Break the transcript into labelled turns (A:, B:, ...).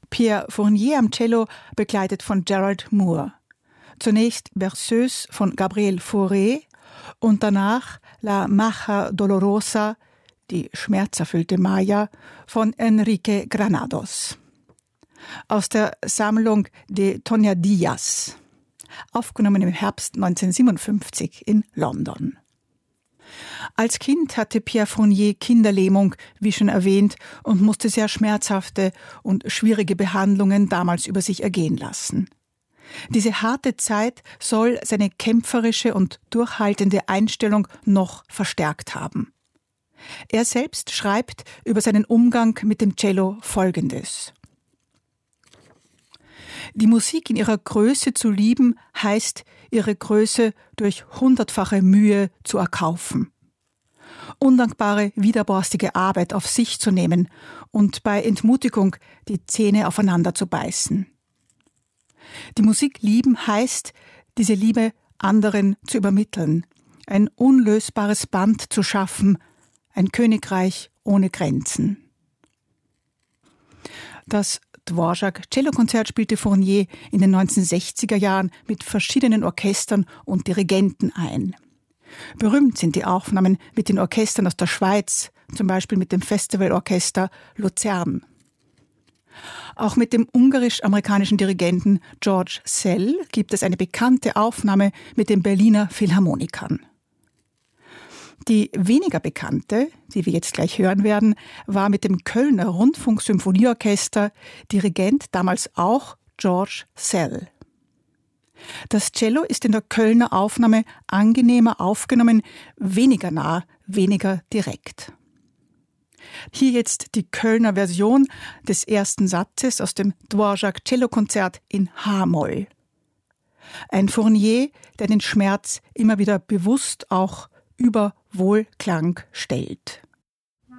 A: Pierre Fournier am Cello, begleitet von Gerald Moore. Zunächst Berceuse von Gabriel Fauré und danach La Maja Dolorosa, die schmerzerfüllte Maya, von Enrique Granados. Aus der Sammlung de Toña Díaz, aufgenommen im Herbst 1957 in London. Als Kind hatte Pierre Fournier Kinderlähmung, wie schon erwähnt, und musste sehr schmerzhafte und schwierige Behandlungen damals über sich ergehen lassen. Diese harte Zeit soll seine kämpferische und durchhaltende Einstellung noch verstärkt haben. Er selbst schreibt über seinen Umgang mit dem Cello Folgendes: Die Musik in ihrer Größe zu lieben, heißt, ihre Größe durch 100-fache Mühe zu erkaufen. Undankbare, widerborstige Arbeit auf sich zu nehmen und bei Entmutigung die Zähne aufeinander zu beißen. Die Musik lieben heißt, diese Liebe anderen zu übermitteln, ein unlösbares Band zu schaffen, ein Königreich ohne Grenzen. Das Dvorak-Cellokonzert spielte Fournier in den 1960er Jahren mit verschiedenen Orchestern und Dirigenten ein. Berühmt sind die Aufnahmen mit den Orchestern aus der Schweiz, zum Beispiel mit dem Festivalorchester Luzern. Auch mit dem ungarisch-amerikanischen Dirigenten George Szell gibt es eine bekannte Aufnahme mit den Berliner Philharmonikern. Die weniger bekannte, die wir jetzt gleich hören werden, war mit dem Kölner Rundfunksymphonieorchester, Dirigent damals auch George Szell. Das Cello ist in der Kölner Aufnahme angenehmer aufgenommen, weniger nah, weniger direkt. Hier jetzt die Kölner Version des ersten Satzes aus dem Dvorak-Cellokonzert in H-Moll. Ein Fournier, der den Schmerz immer wieder bewusst auch über Wohlklang stellt.